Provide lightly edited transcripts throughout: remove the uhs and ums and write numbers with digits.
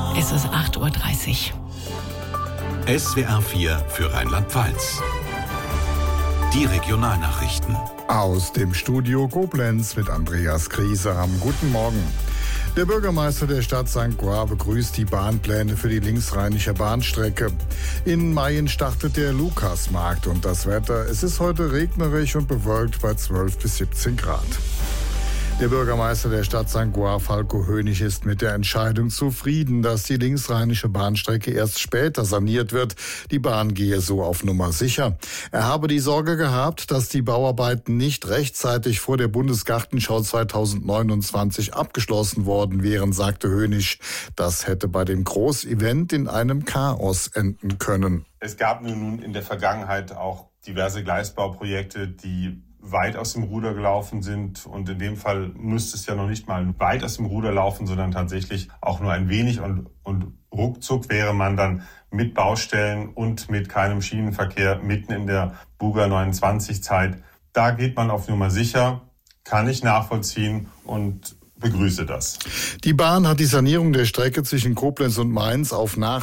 Es ist 8:30 Uhr. SWR 4 für Rheinland-Pfalz. Die Regionalnachrichten. Aus dem Studio Koblenz mit Andreas Griesam. Guten Morgen. Der Bürgermeister der Stadt St. Goar begrüßt die Bahnpläne für die linksrheinische Bahnstrecke. In Mayen startet der Lukasmarkt und das Wetter. Es ist heute regnerisch und bewölkt bei 12 bis 17 Grad. Der Bürgermeister der Stadt St. Goar, Falko Hönig, ist mit der Entscheidung zufrieden, dass die linksrheinische Bahnstrecke erst später saniert wird. Die Bahn gehe so auf Nummer sicher. Er habe die Sorge gehabt, dass die Bauarbeiten nicht rechtzeitig vor der Bundesgartenschau 2029 abgeschlossen worden wären, sagte Hönig. Das hätte bei dem Großevent in einem Chaos enden können. Es gab nun in der Vergangenheit auch diverse Gleisbauprojekte, die weit aus dem Ruder gelaufen sind. Und in dem Fall müsste es ja noch nicht mal weit aus dem Ruder laufen, sondern tatsächlich auch nur ein wenig. Und ruckzuck wäre man dann mit Baustellen und mit keinem Schienenverkehr mitten in der Buga 29-Zeit. Da geht man auf Nummer sicher, kann ich nachvollziehen und begrüße das. Die Bahn hat die Sanierung der Strecke zwischen Koblenz und Mainz auf nach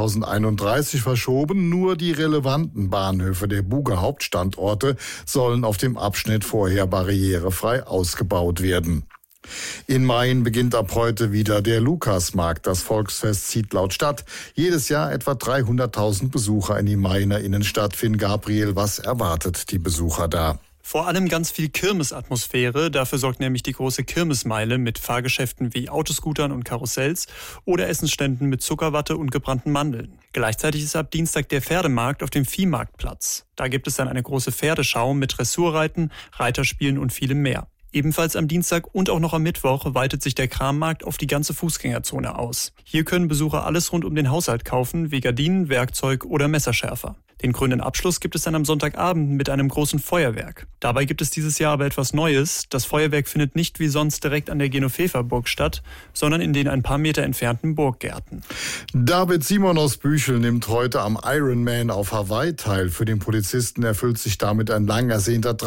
2031 verschoben. Nur die relevanten Bahnhöfe der Buga Hauptstandorte sollen auf dem Abschnitt vorher barrierefrei ausgebaut werden. In Mayen beginnt ab heute wieder der Lukasmarkt. Das Volksfest zieht laut Stadt jedes Jahr etwa 300.000 Besucher in die Mayener Innenstadt. Finn Gabriel, was erwartet die Besucher da? Vor allem ganz viel Kirmesatmosphäre. Dafür sorgt nämlich die große Kirmesmeile mit Fahrgeschäften wie Autoscootern und Karussells oder Essensständen mit Zuckerwatte und gebrannten Mandeln. Gleichzeitig ist ab Dienstag der Pferdemarkt auf dem Viehmarktplatz. Da gibt es dann eine große Pferdeschau mit Dressurreiten, Reiterspielen und vielem mehr. Ebenfalls am Dienstag und auch noch am Mittwoch weitet sich der Krammarkt auf die ganze Fußgängerzone aus. Hier können Besucher alles rund um den Haushalt kaufen, wie Gardinen, Werkzeug oder Messerschärfer. Den krönenden Abschluss gibt es dann am Sonntagabend mit einem großen Feuerwerk. Dabei gibt es dieses Jahr aber etwas Neues. Das Feuerwerk findet nicht wie sonst direkt an der Genovefa-Burg statt, sondern in den ein paar Meter entfernten Burggärten. David Simon aus Büchel nimmt heute am Ironman auf Hawaii teil. Für den Polizisten erfüllt sich damit ein lang ersehnter